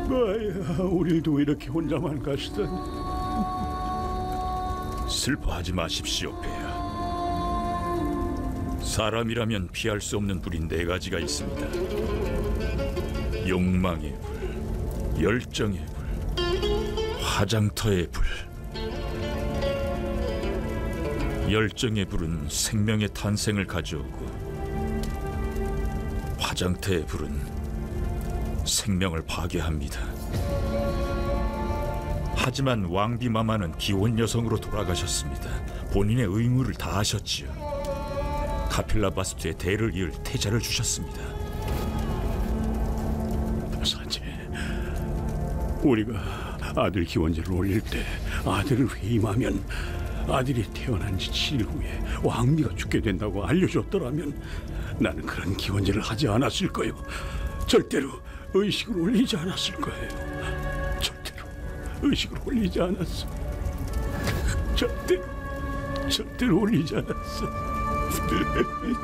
아야, 우릴 두고 이렇게 혼자만 가시다니. 슬퍼하지 마십시오, 폐하. 사람이라면 피할 수 없는 불이 네 가지가 있습니다. 욕망의 불, 열정의 불, 화장터의 불. 열정의 불은 생명의 탄생을 가져오고, 화장터의 불은 생명을 파괴합니다. 하지만 왕비마마는 기혼 여성으로 돌아가셨습니다. 본인의 의무를 다하셨지요. 카필라 바스트의 대를 이을 태자를 주셨습니다. 사제, 우리가 아들 기원제를 올릴 때 아들을 회임하면 아들이 태어난 지 7일 후에 왕비가 죽게 된다고 알려줬더라면 나는 그런 기원제를 하지 않았을 거예요. 절대로 의식을 올리지 않았을 거예요. 절대로 의식을 올리지 않았어. 절대로 올리지 않았어.